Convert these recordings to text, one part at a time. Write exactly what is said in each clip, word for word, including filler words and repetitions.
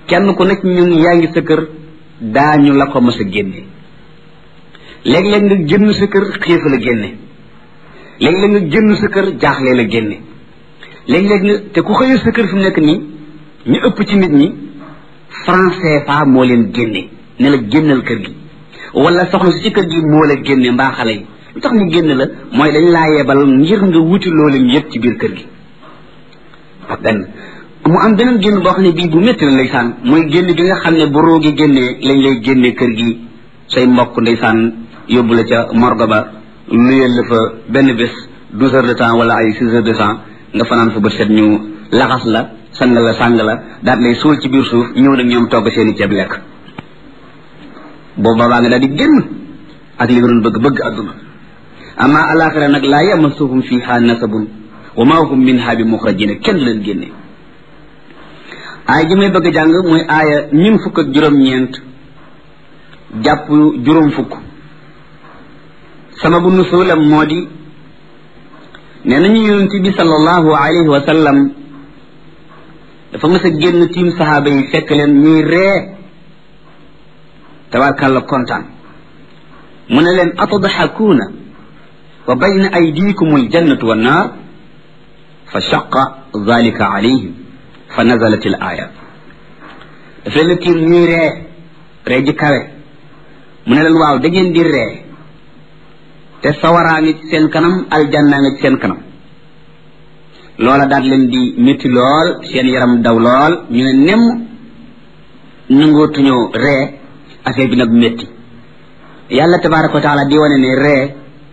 kenn ku nekk ñun yaa ngi sa kër daañu la ko mës a génne léeg-léeg nga génn sa kër xiif la génne léeg-léeg nga génn sa kër jaaxle la génne léeg-léeg nga te ku xëyee sa kër fi mu nekk nii ñu ëpp ci nit ñi franc C F A moo leen génne ne la génnal kër gi wala soxna si ci kër gi moo la génne mbaa xale yi lu tax ñu génn la mooy dañ laa yebal ngir nga wuti loolu yëpp ci biir kër gi benn mu am beneen génn boo xam ne bii bu métti la ndeysaan mooy génn bi nga xam ne bu roogi génnee lañ lay génne kër gi say mbokk ndeysaan yóbbu la ca morgue ba luyeel la fa benn bés douze heures de temps wala ay six heures de temps nga fanaan fa bët set ñu laxas la sang la sàng la daal lay suul ci biir suuf ñëw nag ñoom togg seeni ceeb lekk boobu baa nga daal di génn ak li nga doon bëgg bëgg adduna amma alaxira nag laa yamassuhum fiha nasabun wa ma hum minha bi muxrajina kenn du leen génne aaya ji may bëgg a jàng mooy aaya ñun fukk ak juróom-ñeent jàpp juróom fukk sababu nusulam moo di nee nañu yonent bi sallallahu alayhi wa sallam dafa mës a génn tiim sahaaba yi fekk leen ñuy ree tabarkàlla kontaan mu ne leen atadxakuuna wa bayna aydikum aljannatu wannaar fa shaqa dalika alayhim fa nazalat al aya daf leen tiim ñuy ree ree ji kawe mu ne leen waaw da ngeen di ree te sawaraa ngi ci seen kanam aljannaa ngi ci seen kanam loola daal leen di métti lool seen yaram daw lool ñu ne nem nangootuñoo ree affaire bi nag métti yàlla tabaraka wa taala di wane ne ree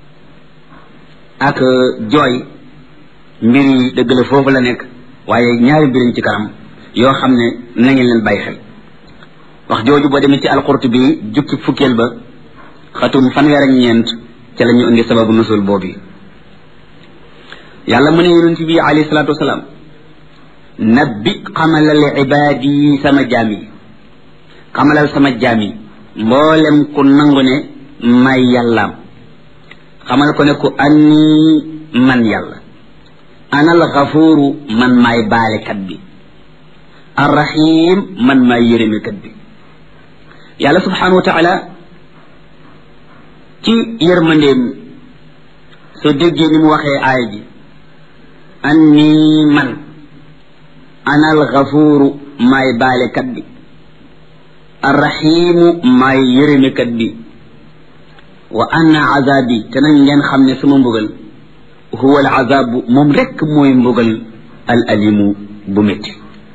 ak jooy mbir yi dëgg la foofu la nekk waaye ñaari mbiriñ ci kanam yoo xam ne nañu leen bàyyi xel wax jooju boo demee ci alqurtubi jukki fukkeel ba xatum fanweer ak ñeent ca la ñu indi sababu nusul boobu yàlla mu ne yonent bi alayhi salaatu wasalaam nabbi xamalal ibaadi sama jaam yi xamalal sama jaam yi mboolem ku nangu ne may yàllaam xamal ko ne ku anni man yàlla anal xafuuru man maay baalekat bi arrahim man maay yërëmekat bi yàlla subhanahu wa taala ci yërmandeem soo déggee ni mu waxee aaya ji anni man anal xafuuru maay baalekat bi arrahimu maay yërëmekat bi wa anna azabi te nañ ngeen xam ne sama mbugal huwa al azabu moom rekk mooy mbugal al alimu bu métti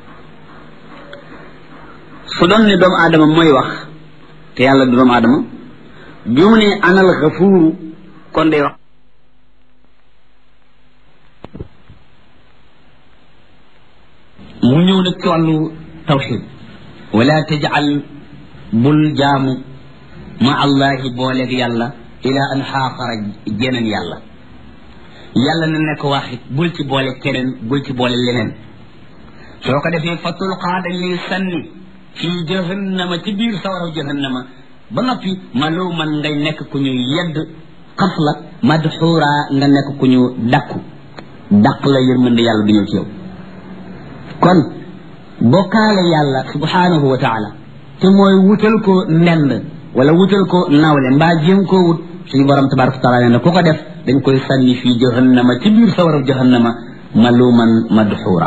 su doon ne doomu aadama mooy wax te yàlla du doomu aadama bi mu ne anal xafuuru kon day wax mu ñëw nag ci wàllu tawxid wala tajal bul jaamu ma allahi booleeg yàlla ila an xaaxara jeneen yàlla yàlla na nekk waxit bul ci boole keneen bul ci boole leneen soo ko defee fa tulqaa dañ lay sànni fii jahannama ci biir sawaraw jahannama ba noppi maloo man ngay nekk ku ñu yedd xas la madxuura nga nekk ku ñu dakku dàq la yërmande yàlla du ñëw ci yow kon bokkaale yàlla subhanahu wa taala te mooy wutal ko ndend wala wutal ko nawle mbaa jéem koo wut suñu borom tabaraka wa taala nee na ku ko def dañ koy sànni fii jahannama ci biir sawaraw jahannama maluman madxuura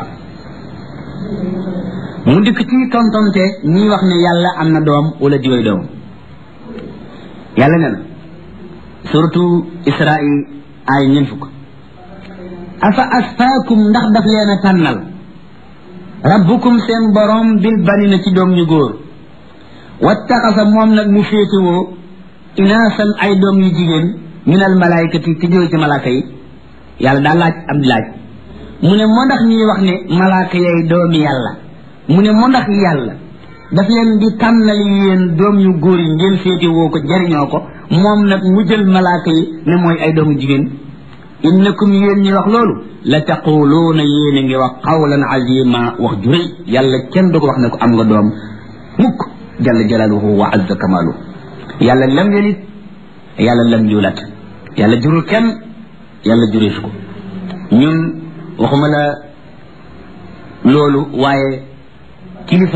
mu dikk ci tontonte ñi wax ne yàlla am na doom wala diway doom yàlla nee na surtout Israil ay ñeent fukk afa asfaakum ndax daf leen a tànnal rabbukum seen borom bil banina ci doom ñu góor wattaxasa moom nag mu féetewoo inaasan ay doom yu jigéen minal malaayikati te jóge ci malaaka yi yàlla daa laaj am laaj mu ne moo ndax ñuy wax ne malaaka yay doomi yàlla mu ne moo ndax yàlla daf leen di tànnal yéen doom yu góor yi ngeen féetewoo ko jariñoo ko moom nag mu jël malaaka yi ne mooy ay doomu jigéen innakum yéen ñi wax loolu la taquluuna yéen a ngi wax qawlan azima wax ju rëy yàlla kenn du ko wax ne ko am nga doom mukk jalla jalaaluhu wa azza kamaalu yàlla lam yelit yàlla lam yulat yàlla jurul kenn yàlla jureefu ko ñun waxuma la loolu waaye kilifa